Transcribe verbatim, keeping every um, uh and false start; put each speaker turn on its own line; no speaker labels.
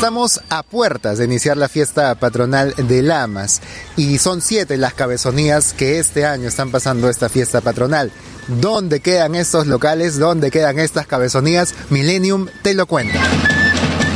Estamos a puertas de iniciar la fiesta patronal de Lamas y son siete las cabezonías que este año están pasando esta fiesta patronal. ¿Dónde quedan estos locales? ¿Dónde quedan estas cabezonías? Millennium te lo cuenta.